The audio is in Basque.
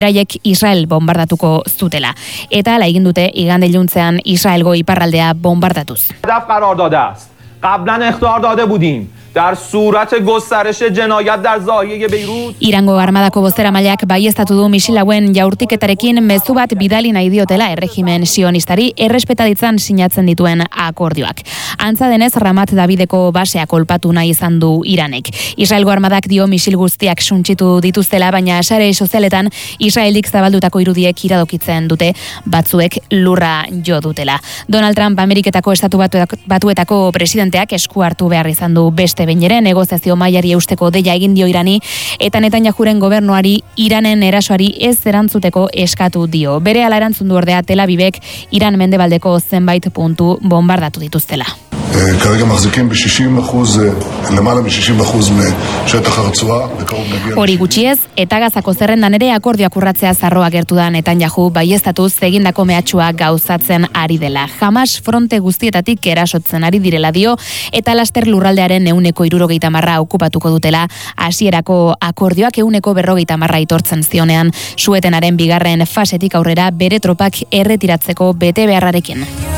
Iraiek Israel bombardatuko zutela. Eta hala egin dute igande iluntzean Israelgo iparraldea bombardatuz. قبلا اخطار داده بودیم در صورت گسترش جنایت در زاویه بیروت. Irango armadako bozeramaileak baieztatu du misil hauen jaurtiketarekin mezu bat bidali nahi diotela erregimen sionistari errespeta ditzan sinatzen dituen akordioak. Antza denez Ramat Davideko basea kolpatu nahi izan du Iranek. Israelgo armadak dio misil guztiak suntsitu dituztela, baina sare sozialetan Israeldik zabaldutako irudiek iradokitzen dute batzuek lurra jo dutela. Donald Trump Ameriketako estatu batuetako presidenteak esku hartu behar izan du beste behin ere negoziazio mailari eusteko deia egin dio Irani eta Netanyahuren gobernuari Iranen erasoari ez erantzuteko eskatu dio. Berehala erantzun du ordea Tel Avivek Iran mendebaldeko zenbait puntu bombardatu dituztela. כרגע מחזיקים ב-60%, למעלה מ-60% משטח הרצועה, בקרוב נגיע... Hori gutxiez, eta Gazako zerrendan ere akordioak urratzea zarroa gertu da Netanyahu baieztatuz egindako mehatxua gauzatzen ari dela. Hamas fronte guztietatik erasotzen ari direla dio, eta laster lurraldearen 170% okupatuko dutela, hasierako akordioak 140% itortzen zionean, suetenaren bigarren fasetik aurrera bere tropak erretiratzeko bete beharrarekin.